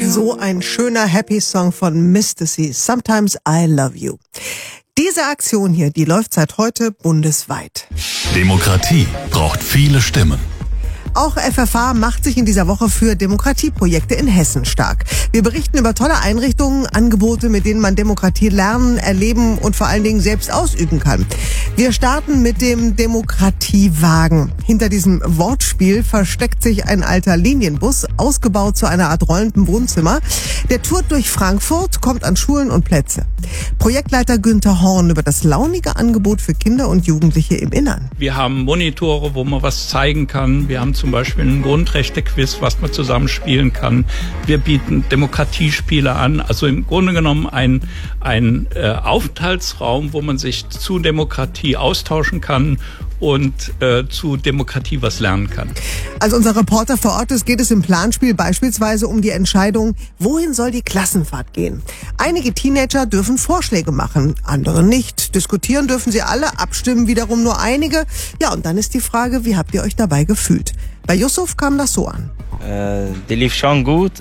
So ein schöner Happy-Song von Mr. C. Sometimes I Love You. Diese Aktion hier, die läuft seit heute bundesweit. Demokratie braucht viele Stimmen. Auch FFH macht sich in dieser Woche für Demokratieprojekte in Hessen stark. Wir berichten über tolle Einrichtungen, Angebote, mit denen man Demokratie lernen, erleben und vor allen Dingen selbst ausüben kann. Wir starten mit dem Demokratiewagen. Hinter diesem Wortspiel versteckt sich ein alter Linienbus, ausgebaut zu einer Art rollendem Wohnzimmer. Der tourt durch Frankfurt, kommt an Schulen und Plätze. Projektleiter Günther Horn über das launige Angebot für Kinder und Jugendliche im Innern. Wir haben Monitore, wo man was zeigen kann. Wir haben zum Beispiel ein Grundrechte-Quiz, was man zusammen spielen kann. Wir bieten Demokratiespiele an. Also im Grunde genommen ein Aufenthaltsraum, wo man sich zu Demokratie austauschen kann und zu Demokratie was lernen kann. Als unser Reporter vor Ort ist, geht es im Planspiel beispielsweise um die Entscheidung, wohin soll die Klassenfahrt gehen. Einige Teenager dürfen Vorschläge machen, andere nicht. Diskutieren dürfen sie alle, abstimmen wiederum nur einige. Ja, und dann ist die Frage, wie habt ihr euch dabei gefühlt? Bei Yusuf kam das so an. Die lief schon gut.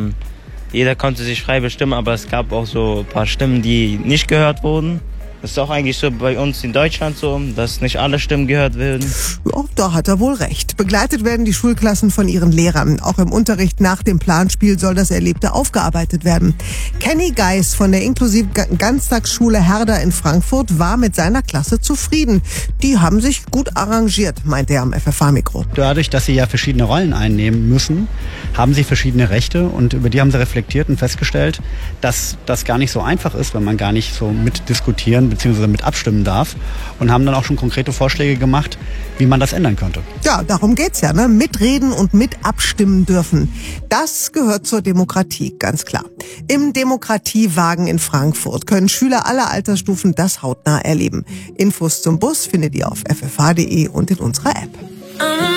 Jeder konnte sich frei bestimmen, aber es gab auch so ein paar Stimmen, die nicht gehört wurden. Das ist auch eigentlich so bei uns in Deutschland so, dass nicht alle Stimmen gehört werden. Ja, da hat er wohl recht. Begleitet werden die Schulklassen von ihren Lehrern. Auch im Unterricht nach dem Planspiel soll das Erlebte aufgearbeitet werden. Kenny Geis von der inklusiven Ganztagsschule Herder in Frankfurt war mit seiner Klasse zufrieden. Die haben sich gut arrangiert, meinte er am FFH-Mikro. Dadurch, dass sie ja verschiedene Rollen einnehmen müssen, haben sie verschiedene Rechte und über die haben sie reflektiert und festgestellt, dass das gar nicht so einfach ist, wenn man gar nicht so mitdiskutieren bzw. mit abstimmen darf und haben dann auch schon konkrete Vorschläge gemacht, wie man das ändern könnte. Ja, darum geht's ja, ne? Mitreden und mit abstimmen dürfen. Das gehört zur Demokratie, ganz klar. Im Demokratiewagen in Frankfurt können Schüler aller Altersstufen das hautnah erleben. Infos zum Bus findet ihr auf ffh.de und in unserer App.